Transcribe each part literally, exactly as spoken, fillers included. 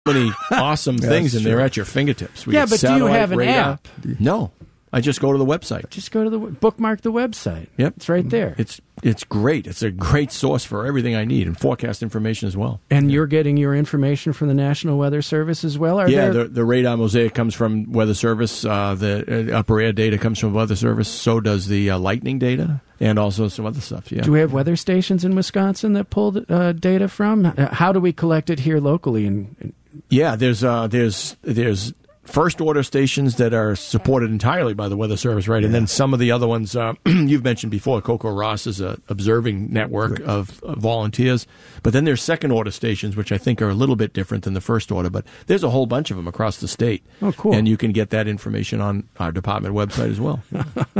many awesome things, and true. they're at your fingertips. We Yeah, get but do you satellite have an radar. app? No. I just go to the website. Just go to the bookmark the website. Yep. It's right there. It's it's great. It's a great source for everything I need, and forecast information as well. And you're getting your information from the National Weather Service as well? Are yeah, there... the, the radar mosaic comes from Weather Service. Uh, the uh, upper air data comes from Weather Service. So does the uh, lightning data, and also some other stuff. Yeah. Do we have weather stations in Wisconsin that pull uh, data from? How do we collect it here locally? And yeah, there's uh, there's there's. first order stations that are supported entirely by the Weather Service, right? And then some of the other ones uh, you've mentioned before. Coco Ross is a observing network Right. of, of volunteers. But then there's second order stations, which I think are a little bit different than the first order. But there's a whole bunch of them across the state. Oh, cool. And you can get that information on our department website as well.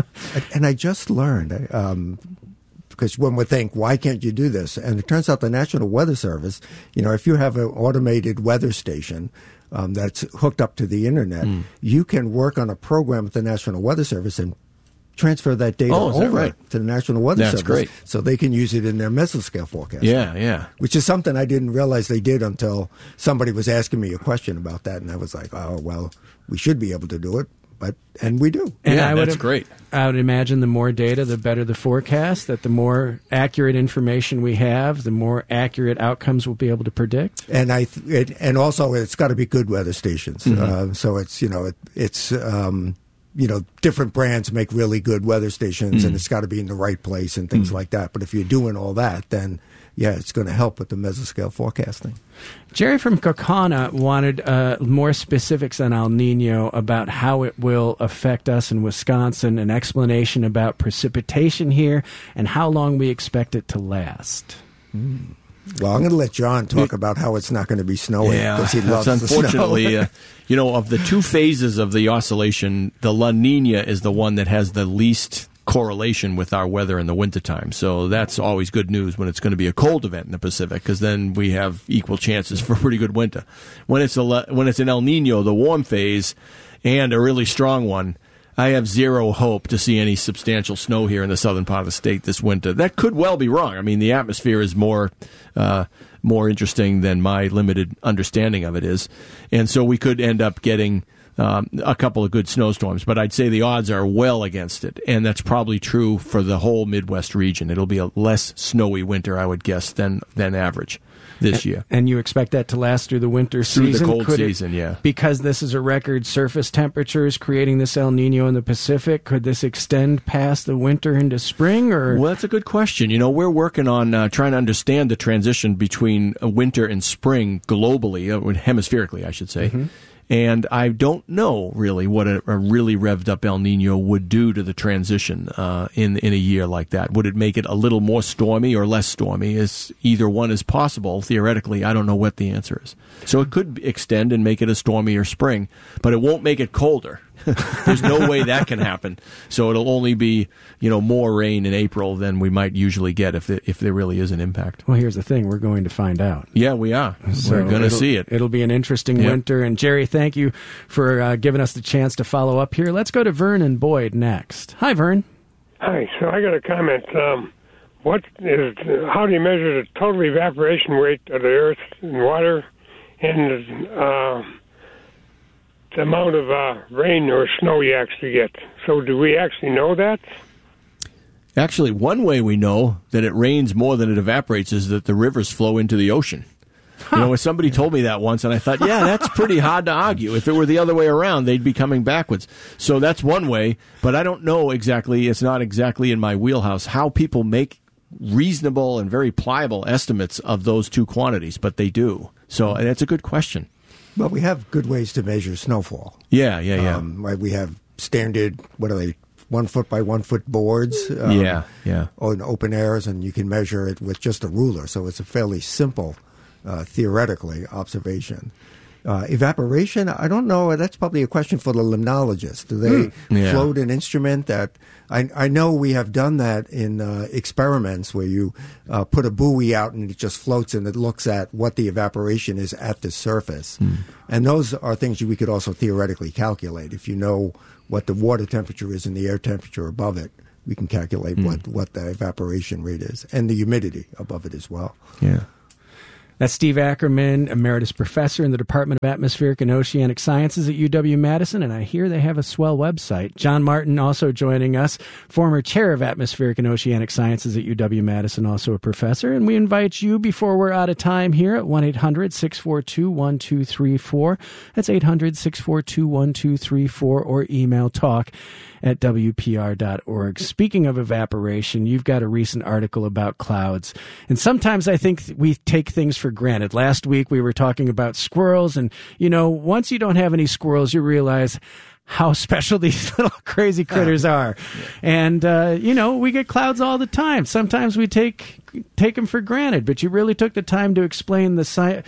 And I just learned, um, because one would think, why can't you do this? And it turns out the National Weather Service, you know, if you have an automated weather station um, that's hooked up to the internet, mm. you can work on a program with the National Weather Service and transfer that data oh, is that over right? to the National Weather That's Service great. so they can use it in their mesoscale forecast. Yeah, yeah. Which is something I didn't realize they did until somebody was asking me a question about that, and I was like, oh, well, we should be able to do it. But and we do. And yeah, I would, that's great. I would imagine the more data, the better the forecast, that the more accurate information we have, the more accurate outcomes we'll be able to predict. And I th- it, and also it's got to be good weather stations. Mm-hmm. Uh, so it's, you know, it, it's, um, you know, different brands make really good weather stations, mm-hmm. and it's got to be in the right place and things mm-hmm. like that. But if you're doing all that, then yeah, it's going to help with the mesoscale forecasting. Jerry from Kaukauna wanted uh, more specifics on El Nino, about how it will affect us in Wisconsin, an explanation about precipitation here, and how long we expect it to last. Mm. Well, I'm going to let John talk about how it's not going to be snowing, because yeah, he loves that's unfortunately, the snow. uh, you know, of the two phases of the oscillation, the La Nina is the one that has the least correlation with our weather in the wintertime. So that's always good news when it's going to be a cold event in the Pacific, because then we have equal chances for a pretty good winter. When it's a when it's an El Nino, the warm phase, and a really strong one, I have zero hope to see any substantial snow here in the southern part of the state this winter. That could well be wrong. I mean, the atmosphere is more uh, more interesting than my limited understanding of it is, and so we could end up getting Um, a couple of good snowstorms, but I'd say the odds are well against it, and that's probably true for the whole Midwest region. It'll be a less snowy winter, I would guess, than than average this year. And you expect that to last through the winter through season? the cold could season, it, yeah. Because this is a record surface temperatures creating this El Nino in the Pacific, could this extend past the winter into spring? Or well, that's a good question. You know, we're working on uh, trying to understand the transition between uh, winter and spring globally, uh, hemispherically, I should say. Mm-hmm. And I don't know really what a, a really revved up El Nino would do to the transition uh, in in a year like that. Would it make it a little more stormy or less stormy? Is either one is possible theoretically. I don't know what the answer is. So it could extend and make it a stormier spring, but it won't make it colder. There's no way that can happen. So it'll only be, you know, more rain in April than we might usually get if it, if there really is an impact. Well, here's the thing. We're going to find out. Yeah, we are. So we're going to see it. It'll be an interesting yep. winter. And, Jerry, thank you for uh, giving us the chance to follow up here. Let's go to Vern and Boyd next. Hi, Vern. Hi. So I got a comment. Um, what is? How do you measure the total evaporation rate of the earth and water and uh the amount of uh, rain or snow you actually get? So do we actually know that? Actually, one way we know that it rains more than it evaporates is that the rivers flow into the ocean. Huh. You know, somebody told me that once, and I thought, yeah, that's pretty hard to argue. If it were the other way around, they'd be coming backwards. So that's one way, but I don't know exactly, it's not exactly in my wheelhouse, how people make reasonable and very pliable estimates of those two quantities, but they do. So and that's a good question. Well, we have good ways to measure snowfall. Yeah, yeah, yeah. Um, right, we have standard, what are they, one foot by one foot boards. Um, yeah, yeah. On open airs, and you can measure it with just a ruler. So it's a fairly simple, uh, theoretically, observation. Uh, evaporation, I don't know. That's probably a question for the limnologist. Do they mm, yeah. float an instrument that... I, I know we have done that in uh, experiments where you uh, put a buoy out and it just floats and it looks at what the evaporation is at the surface. Mm. And those are things we could also theoretically calculate. If you know what the water temperature is and the air temperature above it, we can calculate mm. what, what the evaporation rate is and the humidity above it as well. Yeah. That's Steve Ackerman, Emeritus Professor in the Department of Atmospheric and Oceanic Sciences at U W-Madison, and I hear they have a swell website. John Martin also joining us, former Chair of Atmospheric and Oceanic Sciences at U W-Madison, also a professor. And we invite you, before we're out of time here, at one eight hundred six four two one two three four. That's eight hundred six four two one two three four, or email talk at W P R dot org. Speaking of evaporation, you've got a recent article about clouds. And sometimes I think we take things for granted. Last week we were talking about squirrels, and, you know, once you don't have any squirrels, you realize how special these little crazy critters are. And, uh, you know, we get clouds all the time. Sometimes we take take them for granted, but you really took the time to explain the science.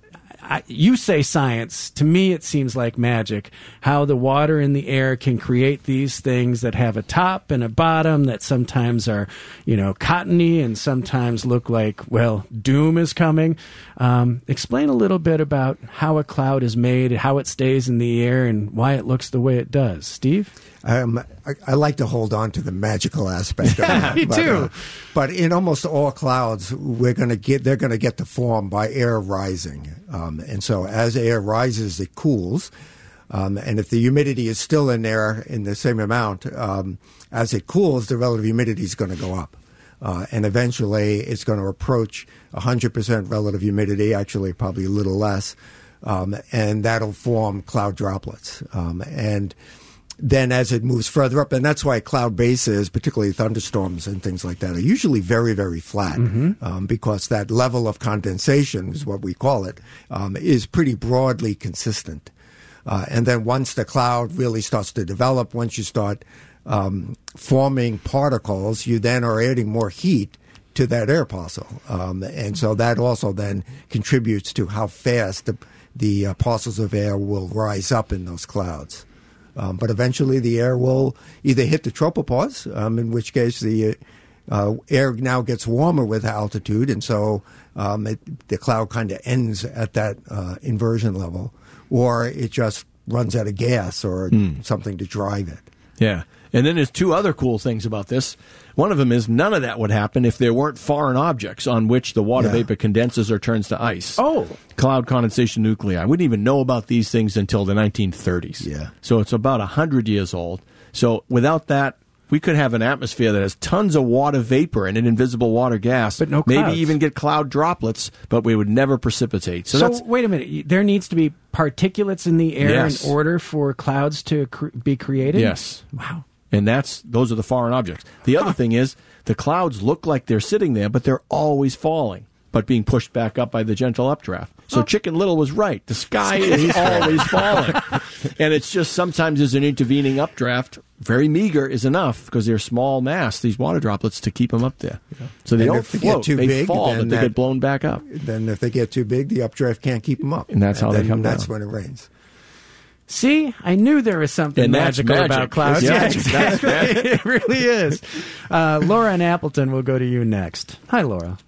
I, you say science. To me, it seems like magic. How the water in the air can create these things that have a top and a bottom that sometimes are, you know, cottony and sometimes look like, well, doom is coming. Um, explain a little bit about how a cloud is made, how it stays in the air, and why it looks the way it does. Steve? Um, I, I like to hold on to the magical aspect of it. Me but, too. Uh, but in almost all clouds, we're going to get they're going to get to form by air rising, um, and so as air rises, it cools. Um, and if the humidity is still in there in the same amount, um, as it cools, the relative humidity is going to go up, uh, and eventually it's going to approach one hundred percent relative humidity. Actually, probably a little less, um, and that'll form cloud droplets, um, and then as it moves further up, and that's why cloud bases, particularly thunderstorms and things like that, are usually very, very flat, mm-hmm. um, because that level of condensation, is what we call it, um, is pretty broadly consistent. Uh, and then once the cloud really starts to develop, once you start um, forming particles, you then are adding more heat to that air parcel. Um, and so that also then contributes to how fast the, the uh, parcels of air will rise up in those clouds. Um, but eventually the air will either hit the tropopause, um, in which case the uh, air now gets warmer with altitude, and so um, it, the cloud kind of ends at that uh, inversion level, or it just runs out of gas or mm. something to drive it. Yeah. And then there's two other cool things about this. One of them is none of that would happen if there weren't foreign objects on which the water yeah. vapor condenses or turns to ice. Oh. Cloud condensation nuclei. We didn't even know about these things until the nineteen thirties. Yeah. So it's about one hundred years old. So without that, we could have an atmosphere that has tons of water vapor and an invisible water gas. But no maybe clouds. even get cloud droplets, but we would never precipitate. So, so that's, wait a minute. There needs to be particulates in the air yes. in order for clouds to cr- be created? Yes. Wow. And that's those are the foreign objects. The other thing is the clouds look like they're sitting there, but they're always falling, but being pushed back up by the gentle updraft. So oh. Chicken Little was right. The sky is always falling. And it's just sometimes there's an intervening updraft. Very meager is enough because they're small mass, these water droplets, to keep them up there. Yeah. So they and don't if they float. Get too they big, fall, then but they that, get blown back up. Then if they get too big, the updraft can't keep them up. And that's how and they come that's down. That's when it rains. See, I knew there was something and magical magic. about clouds. Yeah, Yeah, exactly. It really is. Uh, Laura in Appleton will go to you next. Hi, Laura.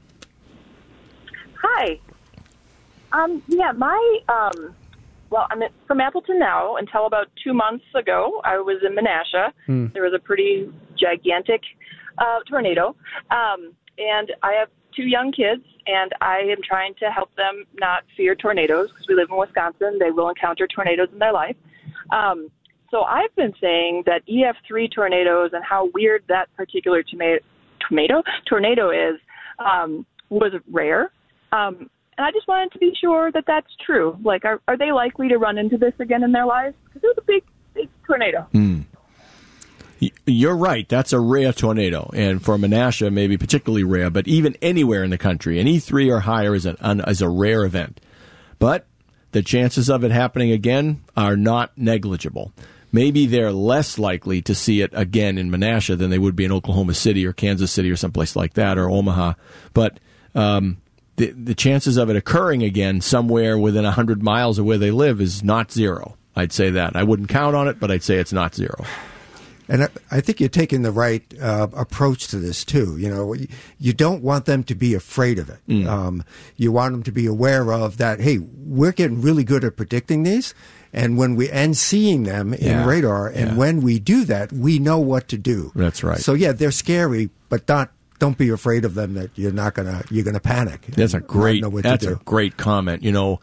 Hi. Um, yeah, my, um, well, I'm from Appleton now. Until about two months ago, I was in Menasha. Mm. There was a pretty gigantic uh, tornado. Um, and I have two young kids, and I am trying to help them not fear tornadoes because we live in Wisconsin. They will encounter tornadoes in their life. Um, so I've been saying that E F three tornadoes and how weird that particular tomato, tomato tornado is um, was rare. Um, and I just wanted to be sure that that's true. Like, are, are they likely to run into this again in their lives? Because it was a big, big tornado. Mm. You're right. That's a rare tornado. And for Menasha, maybe particularly rare, but even anywhere in the country, an E three or higher is, an, an, is a rare event. But the chances of it happening again are not negligible. Maybe they're less likely to see it again in Menasha than they would be in Oklahoma City or Kansas City or someplace like that, or Omaha. But um, the, the chances of it occurring again somewhere within one hundred miles of where they live is not zero. I'd say that. I wouldn't count on it, but I'd say it's not zero. And I, I think you're taking the right uh, approach to this, too. You know, you don't want them to be afraid of it. Mm. Um, you want them to be aware of that, hey, we're getting really good at predicting these, and when we and seeing them yeah. in radar, and yeah. when we do that, we know what to do. That's right. So, yeah, they're scary, but not don't be afraid of them. That you're not gonna you're gonna panic. That's a great. Know what That's to a do. great comment. You know,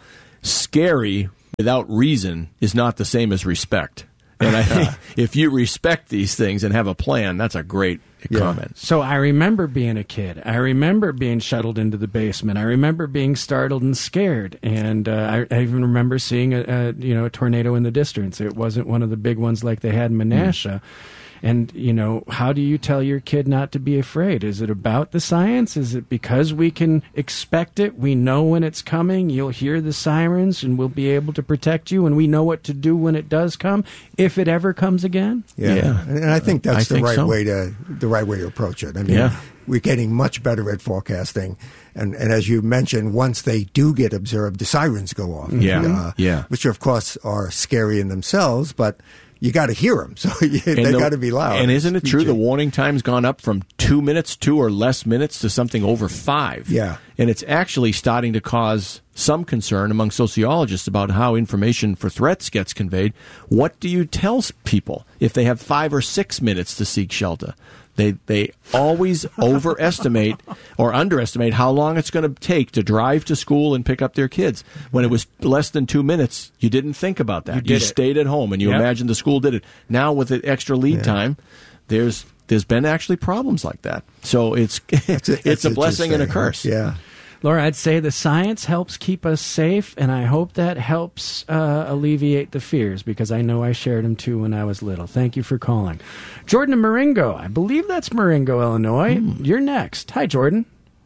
scary without reason is not the same as respect. And I think if you respect these things and have a plan, that's a great Yeah. comment. So I remember being a kid. I remember being shuttled into the basement. I remember being startled and scared. And uh, I, I even remember seeing a, a you know a tornado in the distance. It wasn't one of the big ones like they had in Menasha. Mm. And, you know, how do you tell your kid not to be afraid? Is it about the science? Is it because we can expect it? We know when it's coming. You'll hear the sirens and we'll be able to protect you. And we know what to do when it does come, if it ever comes again. Yeah, Yeah. and I think that's I the think right so. way to the right way to approach it. I mean, Yeah. we're getting much better at forecasting, and and as you mentioned, once they do get observed, the sirens go off. Yeah. uh, Yeah. which of course are scary in themselves, but you got to hear them, so you, they the- got to be loud. And isn't it true the Screeching. warning time's gone up from two minutes, two or less minutes, to something over five? Yeah. And it's actually starting to cause some concern among sociologists about how information for threats gets conveyed. What do you tell s- people if they have five or six minutes to seek shelter? They they always overestimate or underestimate how long it's going to take to drive to school and pick up their kids. When it was less than two minutes, you didn't think about that. You did You it. stayed at home and you Yep. imagined the school did it. Now with the extra lead time, there's there's been actually problems like that. So it's That's it- it's that's a blessing and a interesting. curse. Yeah. Laura, I'd say the science helps keep us safe, and I hope that helps uh, alleviate the fears, because I know I shared them too when I was little. Thank you for calling. Jordan in Marengo. I believe that's Marengo, Illinois. You're next. Hi, Jordan.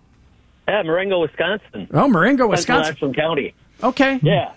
Yeah, Marengo, Wisconsin. Oh, Marengo, Central Wisconsin. Ashland County. Okay. Yeah.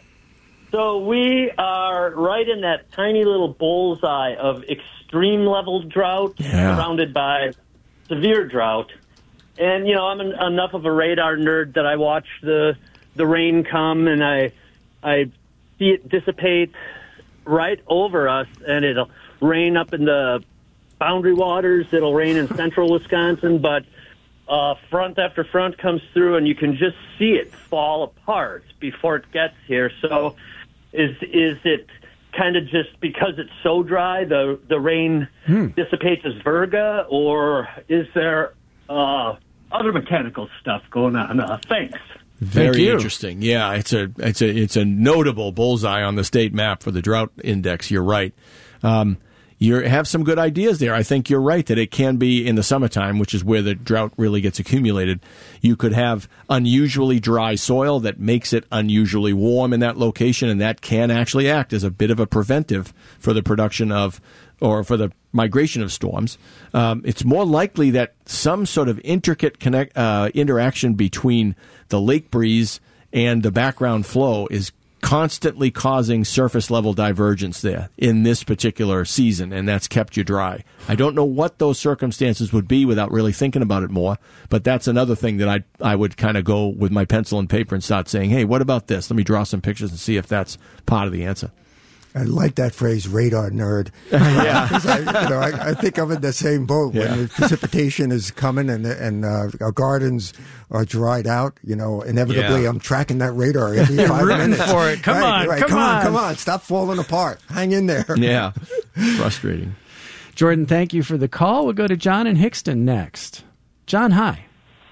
So we are right in that tiny little bullseye of extreme level drought, Yeah. surrounded by severe drought. And, you know, I'm an, enough of a radar nerd that I watch the the rain come and I I see it dissipate right over us, and it'll rain up in the boundary waters. It'll rain in central Wisconsin, but uh, front after front comes through, and you can just see it fall apart before it gets here. So is is it kind of just because it's so dry, the, the rain Hmm. dissipates as virga, or is there uh, other mechanical stuff going on? Uh, thanks. Very you. interesting. Yeah, it's a it's a it's a notable bullseye on the state map for the drought index. You're right. Um, you have some good ideas there. I think you're right that it can be in the summertime, which is where the drought really gets accumulated. You could have unusually dry soil that makes it unusually warm in that location, and that can actually act as a bit of a preventive for the production of or for the migration of storms. Um, it's more likely that some sort of intricate connect, uh, interaction between the lake breeze and the background flow is constantly causing surface level divergence there in this particular season, and that's kept you dry. I don't know what those circumstances would be without really thinking about it more, but that's another thing that I I would kind of go with my pencil and paper and start saying, hey, what about this? Let me draw some pictures and see if that's part of the answer. I like that phrase, radar nerd. Yeah. 'Cause I, you know, I, I think I'm in the same boat Yeah. when the precipitation is coming and and uh, our gardens are dried out. You know, inevitably Yeah. I'm tracking that radar every five Rooting minutes. for it. Come Right, on, right. come come on, on. come on! Stop falling apart. Hang in there. Yeah. Frustrating. Jordan, thank you for the call. We'll go to John in Hickston next. John, hi.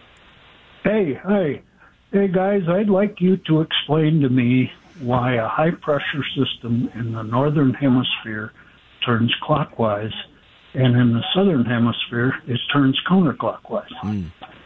Hey, hi. Hey, guys, I'd like you to explain to me why a high-pressure system in the northern hemisphere turns clockwise, and in the southern hemisphere, it turns counterclockwise. Mm.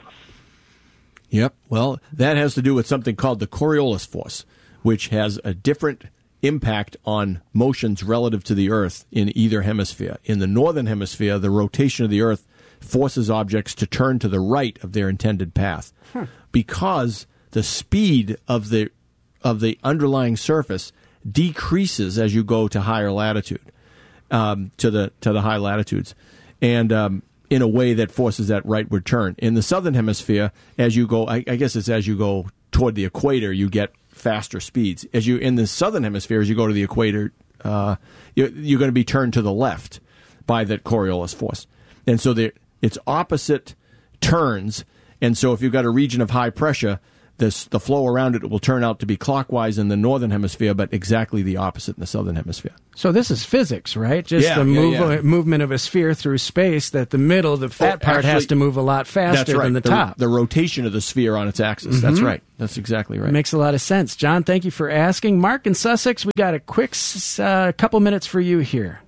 Yep. Well, that has to do with something called the Coriolis force, which has a different impact on motions relative to the Earth in either hemisphere. In the northern hemisphere, the rotation of the Earth forces objects to turn to the right of their intended path. Hmm. Because the speed of the of the underlying surface decreases as you go to higher latitude, um, to the to the high latitudes, and um, in a way that forces that rightward turn. In the southern hemisphere, as you go, I, I guess it's as you go toward the equator, you get faster speeds. As you in the southern hemisphere, as you go to the equator, uh, you're, you're going to be turned to the left by that Coriolis force, and so it's opposite turns. And so if you've got a region of high pressure, this, the flow around it will turn out to be clockwise in the northern hemisphere, but exactly the opposite in the southern hemisphere. So this is physics, right? Just Yeah, the yeah, move, yeah. movement of a sphere through space, that the middle, the fat Oh, part, has actually, to move a lot faster That's right. than the, the top. The rotation of the sphere on its axis. That's right. That's exactly right. Makes a lot of sense. John, thank you for asking. Mark in Sussex, we got a quick uh, couple minutes for you here.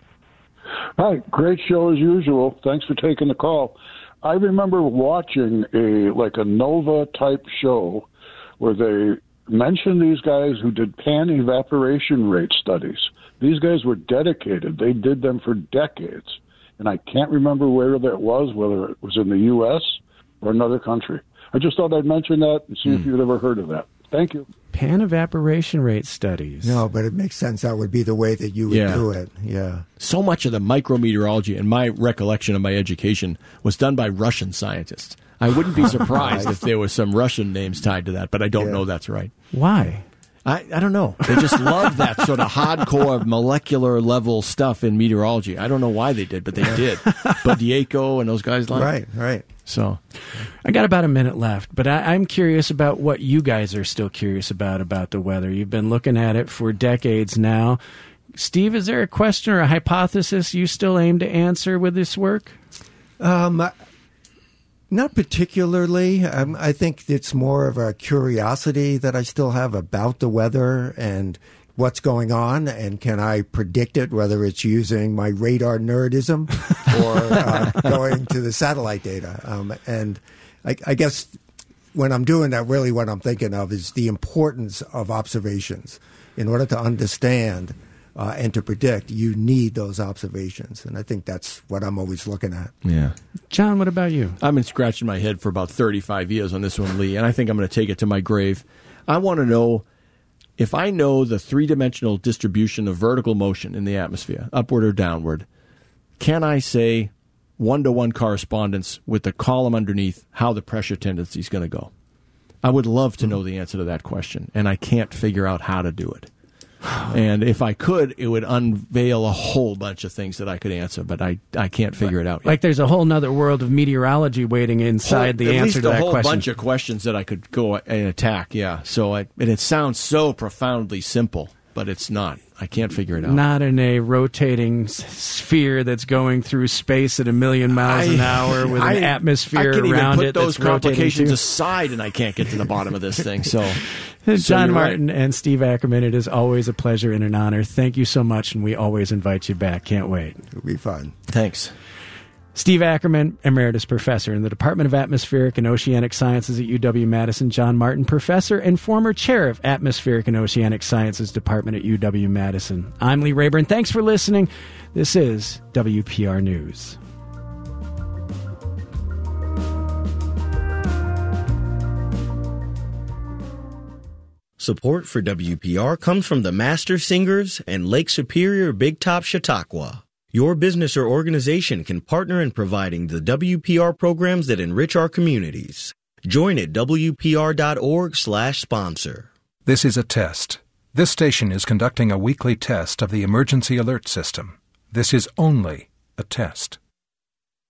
Hi, great show as usual. Thanks for taking the call. I remember watching a like a Nova type show where they mentioned these guys who did pan evaporation rate studies. These guys were dedicated. They did them for decades. And I can't remember where that was, whether it was in the U S or another country. I just thought I'd mention that and see mm. if you'd ever heard of that. Thank you. Pan evaporation rate studies. No, but it makes sense. That would be the way that you would Yeah. do it. Yeah. So much of the micrometeorology and my recollection of my education was done by Russian scientists. I wouldn't be surprised if there were some Russian names tied to that, but I don't Yeah. know that's right. Why? I, I don't know. They just love that sort of hardcore molecular level stuff in meteorology. I don't know why they did, but they did. Bodieko and those guys like Right, right. So I got about a minute left, but I, I'm curious about what you guys are still curious about, about the weather. You've been looking at it for decades now. Steve, is there a question or a hypothesis you still aim to answer with this work? Um, not particularly. Um, I think it's more of a curiosity that I still have about the weather and what's going on, and can I predict it, whether it's using my radar nerdism or uh, going to the satellite data. Um, and I, I guess when I'm doing that, really what I'm thinking of is the importance of observations. In order to understand uh, and to predict, you need those observations. And I think that's what I'm always looking at. yeah. John, what about you? I've been scratching my head for about thirty-five years on this one, Lee, and I think I'm going to take it to my grave. I want to know, if I know the three-dimensional distribution of vertical motion in the atmosphere, upward or downward, can I say one-to-one correspondence with the column underneath how the pressure tendency is going to go? I would love to know the answer to that question, and I can't figure out how to do it. And if I could, it would unveil a whole bunch of things that I could answer, but I, I can't figure it out yet. Like there's a whole nother world of meteorology waiting inside Whole- the at answer least to that a whole question. bunch of questions that I could go and attack, yeah. So I, and it sounds so profoundly simple, but it's not. I can't figure it out. Not in a rotating s- sphere that's going through space at a million miles an hour with an I- atmosphere I can around even put it those that's rotating complications too. aside, and I can't get to the bottom of this thing. So, John so you're Martin right. and Steve Ackerman, it is always a pleasure and an honor. Thank you so much, and we always invite you back. Can't wait. It'll be fun. Thanks. Steve Ackerman, Emeritus Professor in the Department of Atmospheric and Oceanic Sciences at U W-Madison. John Martin, Professor and former Chair of Atmospheric and Oceanic Sciences Department at U W-Madison. I'm Lee Rayburn. Thanks for listening. This is W P R News. Support for W P R comes from the Master Singers and Lake Superior Big Top Chautauqua. Your business or organization can partner in providing the W P R programs that enrich our communities. Join at W P R dot org slash sponsor. This is a test. This station is conducting a weekly test of the emergency alert system. This is only a test.